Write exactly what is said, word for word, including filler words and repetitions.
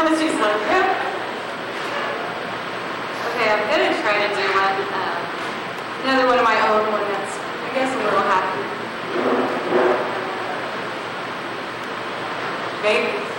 She's like, yep. Okay, I'm gonna try to do one, um, another one of my own one that's, I guess, a little happy. Maybe.